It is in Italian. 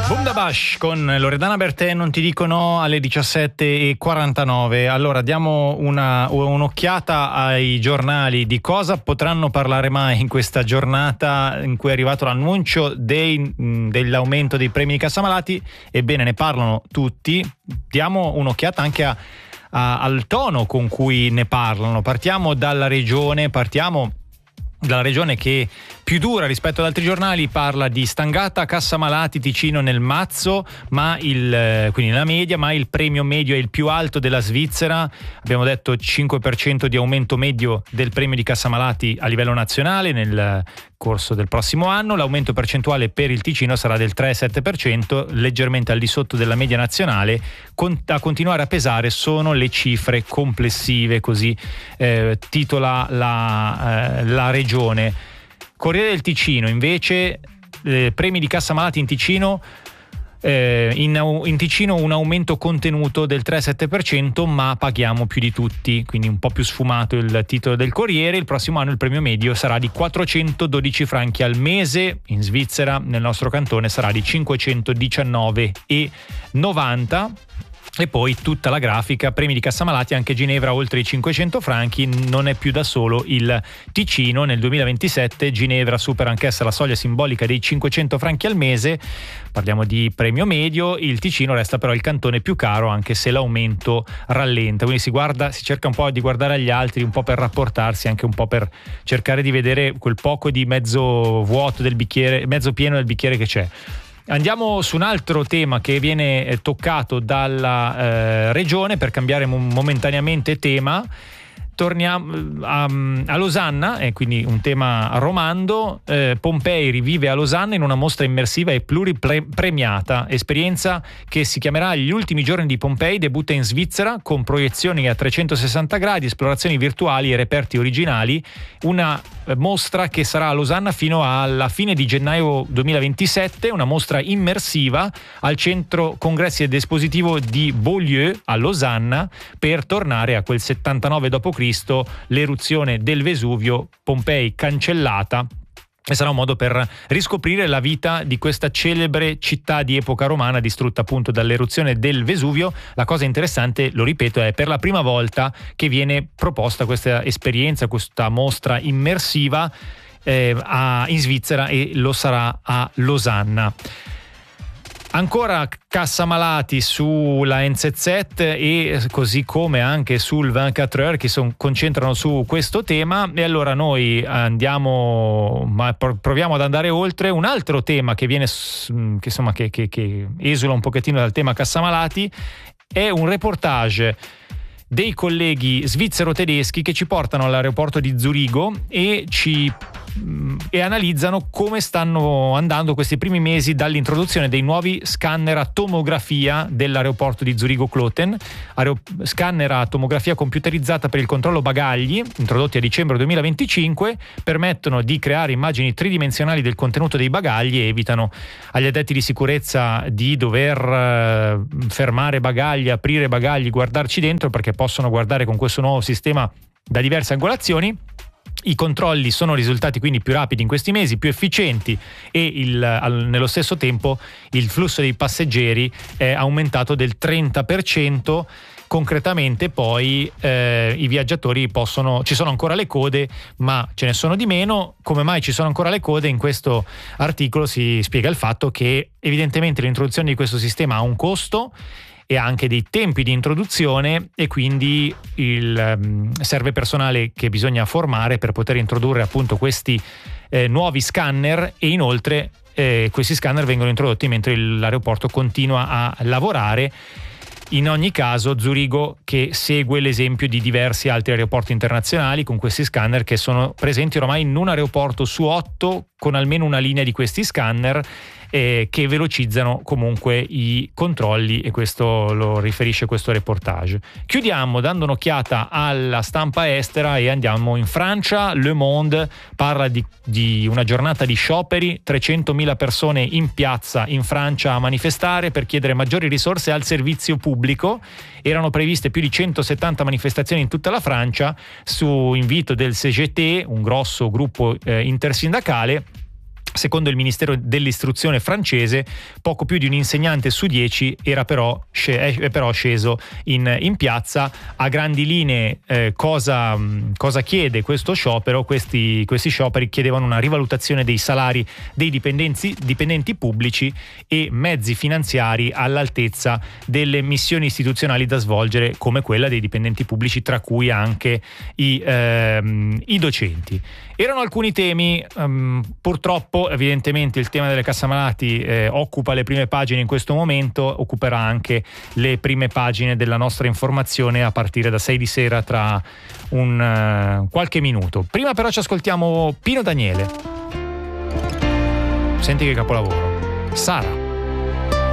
Bundabash con Loredana Bertè, non ti dico no, alle 17:49. Allora diamo un'occhiata ai giornali. Di cosa potranno parlare mai in questa giornata in cui è arrivato l'annuncio dell'aumento dei premi di cassamalati? Ebbene, ne parlano tutti. Diamo un'occhiata anche al tono con cui ne parlano. Partiamo dalla regione che più dura rispetto ad altri giornali, parla di stangata cassamalati Ticino nel mazzo, quindi nella media, ma il premio medio è il più alto della Svizzera. Abbiamo detto 5% di aumento medio del premio di cassamalati a livello nazionale nel corso del prossimo anno. L'aumento percentuale per il Ticino sarà del 3,7%, leggermente al di sotto della media nazionale. A continuare a pesare sono le cifre complessive, così titola la regione. Corriere del Ticino invece, premi di cassamalati in Ticino, in Ticino un aumento contenuto del 3,7%, ma paghiamo più di tutti, quindi un po' più sfumato il titolo del Corriere. Il prossimo anno il premio medio sarà di 412 franchi al mese, in Svizzera nel nostro cantone sarà di 519,90. E poi tutta la grafica, premi di cassamalati anche Ginevra oltre i 500 franchi, non è più da solo il Ticino. Nel 2027 Ginevra supera anch'essa la soglia simbolica dei 500 franchi al mese, parliamo di premio medio. Il Ticino resta però il cantone più caro, anche se l'aumento rallenta, quindi si cerca un po' di guardare agli altri, un po' per rapportarsi, anche un po' per cercare di vedere quel poco di mezzo vuoto del bicchiere, mezzo pieno del bicchiere che c'è. Andiamo su un altro tema che viene toccato dalla regione, per cambiare momentaneamente tema. Torniamo a Losanna, quindi un tema romando. Pompei rivive a Losanna in una mostra immersiva e pluripremiata. Esperienza che si chiamerà Gli ultimi giorni di Pompei, debutta in Svizzera con proiezioni a 360 gradi, esplorazioni virtuali e reperti originali. Una mostra che sarà a Losanna fino alla fine di gennaio 2027, una mostra immersiva al centro congressi ed espositivo di Beaulieu a Losanna, per tornare a quel 79 d.C., l'eruzione del Vesuvio, Pompei cancellata, e sarà un modo per riscoprire la vita di questa celebre città di epoca romana distrutta appunto dall'eruzione del Vesuvio. La cosa interessante, lo ripeto, è per la prima volta che viene proposta questa esperienza, questa mostra immersiva in Svizzera, e lo sarà a Losanna. Ancora cassamalati sulla NZZ, e così come anche sul 24 Heures, che concentrano su questo tema. E allora noi proviamo ad andare oltre. Un altro tema che esula un pochettino dal tema cassamalati è un reportage dei colleghi svizzero-tedeschi che ci portano all'aeroporto di Zurigo e analizzano come stanno andando questi primi mesi dall'introduzione dei nuovi scanner a tomografia dell'aeroporto di Zurigo-Kloten. Scanner a tomografia computerizzata per il controllo bagagli, introdotti a dicembre 2025, permettono di creare immagini tridimensionali del contenuto dei bagagli e evitano agli addetti di sicurezza di dover fermare bagagli, aprire bagagli, guardarci dentro, perché possono guardare con questo nuovo sistema da diverse angolazioni. I controlli sono risultati quindi più rapidi in questi mesi, più efficienti, e nello stesso tempo il flusso dei passeggeri è aumentato del 30%. Concretamente poi i viaggiatori ci sono ancora le code, ma ce ne sono di meno. Come mai ci sono ancora le code? In questo articolo si spiega il fatto che evidentemente l'introduzione di questo sistema ha un costo e anche dei tempi di introduzione, e quindi serve personale che bisogna formare per poter introdurre appunto questi nuovi scanner, e inoltre questi scanner vengono introdotti mentre l'aeroporto continua a lavorare. In ogni caso Zurigo che segue l'esempio di diversi altri aeroporti internazionali con questi scanner, che sono presenti ormai in un aeroporto su 8 con almeno una linea di questi scanner, che velocizzano comunque i controlli, e questo lo riferisce questo reportage. Chiudiamo dando un'occhiata alla stampa estera e andiamo in Francia. Le Monde parla di una giornata di scioperi, 300.000 persone in piazza in Francia a manifestare per chiedere maggiori risorse al servizio pubblico. Erano previste più di 170 manifestazioni in tutta la Francia su invito del CGT, un grosso gruppo intersindacale. Secondo il Ministero dell'Istruzione francese, poco più di un insegnante su 10 era però sceso in piazza. A grandi linee cosa chiede questo sciopero? Questi scioperi chiedevano una rivalutazione dei salari dei dipendenti pubblici e mezzi finanziari all'altezza delle missioni istituzionali da svolgere, come quella dei dipendenti pubblici, tra cui anche i docenti. Erano alcuni temi, purtroppo evidentemente il tema delle cassamalati occupa le prime pagine in questo momento, occuperà anche le prime pagine della nostra informazione a partire da 6 di sera tra qualche minuto. Prima però ci ascoltiamo Pino Daniele. Senti che capolavoro. Sara.